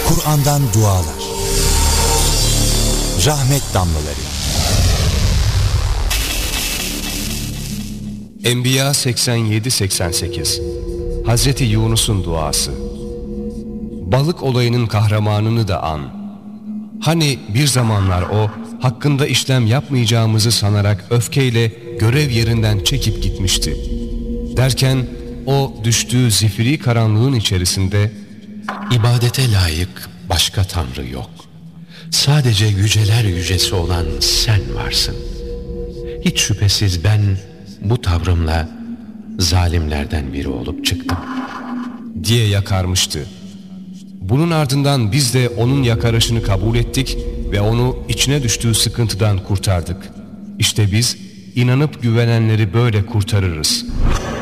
Kur'an'dan dualar, rahmet damlaları. Enbiya 87-88 Hazreti Yunus'un duası. Balık olayının kahramanını da an. Hani bir zamanlar o, hakkında işlem yapmayacağımızı sanarak öfkeyle görev yerinden çekip gitmişti. Derken o düştüğü zifiri karanlığın içerisinde İbadete layık başka tanrı yok. Sadece yüceler yücesi olan sen varsın. Hiç şüphesiz ben bu tavrımla zalimlerden biri olup çıktım diye yakarmıştı. Bunun ardından biz de onun yakarışını kabul ettik ve onu içine düştüğü sıkıntıdan kurtardık. İşte biz inanıp güvenenleri böyle kurtarırız.